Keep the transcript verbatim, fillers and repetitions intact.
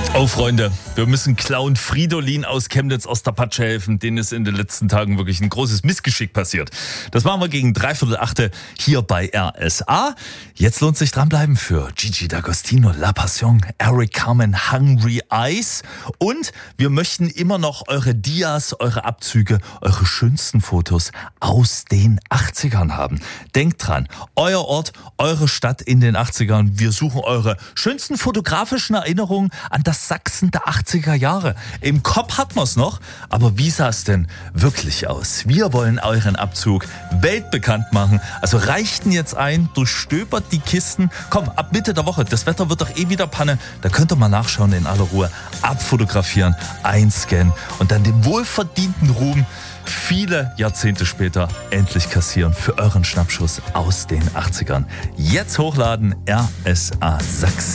Oh Freunde, wir müssen Clown Fridolin aus Chemnitz aus der Patsche helfen. Denen ist in den letzten Tagen wirklich ein großes Missgeschick passiert. Das machen wir gegen dreiviertel achte hier bei R S A. Jetzt lohnt sich dranbleiben für Gigi D'Agostino, La Passion, Eric Carmen, Hungry Eyes. Und wir möchten immer noch eure Dias, eure Abzüge, eure schönsten Fotos aus den achtzigern haben. Denkt dran, euer Ort, eure Stadt in den achtzigern. Wir suchen eure schönsten fotografischen Erinnerungen an das Sachsen der achtziger Jahre. Im Kopf hat man's noch, aber wie sah es denn wirklich aus? Wir wollen euren Abzug weltbekannt machen. Also reicht ihn jetzt ein, durchstöbert die Kisten. Komm, ab Mitte der Woche, das Wetter wird doch eh wieder Panne. Da könnt ihr mal nachschauen in aller Ruhe, abfotografieren, einscannen und dann den wohlverdienten Ruhm viele Jahrzehnte später endlich kassieren für euren Schnappschuss aus den achtzigern. Jetzt hochladen, R S A Sachsen.